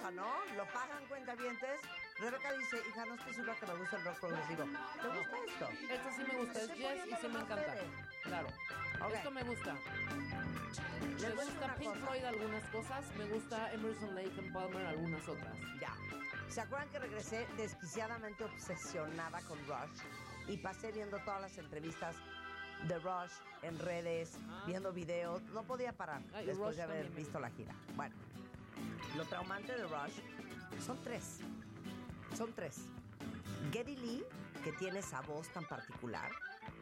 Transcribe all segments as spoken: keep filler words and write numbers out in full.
gusta, ¿no? Lo pagan cuentavientes. Rebeca dice, hija, no estoy segura que me gusta el rock progresivo. ¿Te gusta esto? Esto sí me gusta, es jazz y sí me encanta. Claro. Okay. Esto me gusta. Me gusta Pink Floyd algunas cosas, me gusta Emerson Lake and Palmer algunas otras. Ya. ¿Se acuerdan que regresé desquiciadamente obsesionada con Rush? Y pasé viendo todas las entrevistas de Rush en redes, ah. viendo videos. No podía parar Ay, después Rush de haber visto la gira. Bueno, lo traumante de Rush son tres. Son tres. Geddy Lee, que tiene esa voz tan particular.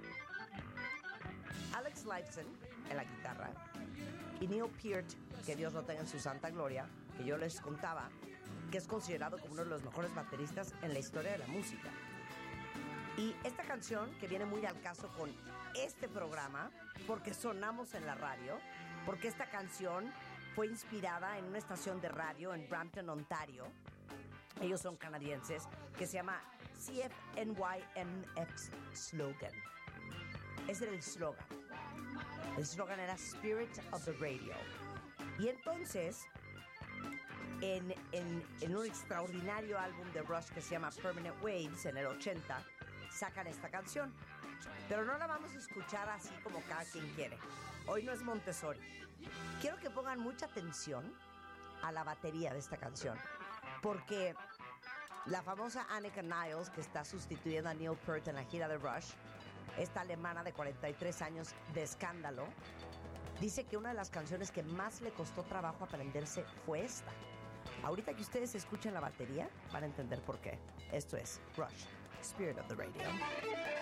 Alex Lifeson, en la guitarra. Y Neil Peart, que Dios lo tenga en su santa gloria, que yo les contaba, que es considerado como uno de los mejores bateristas en la historia de la música. Y esta canción, que viene muy al caso con este programa, porque sonamos en la radio, porque esta canción fue inspirada en una estación de radio en Brampton, Ontario. Ellos son canadienses, que se llama C F N Y M X Slogan. Ese era el slogan. El slogan era Spirit of the Radio. Y entonces, en, en, en un extraordinario álbum de Rush que se llama Permanent Waves, en el ochenta, sacan esta canción. Pero no la vamos a escuchar así como cada quien quiere. Hoy no es Montessori. Quiero que pongan mucha atención a la batería de esta canción, porque la famosa Anneke Niles, que está sustituyendo a Neil Peart en la gira de Rush, esta alemana de cuarenta y tres años de escándalo, dice que una de las canciones que más le costó trabajo aprenderse fue esta. Ahorita que ustedes escuchen la batería, van a entender por qué. Esto es Rush, Spirit of the Radio.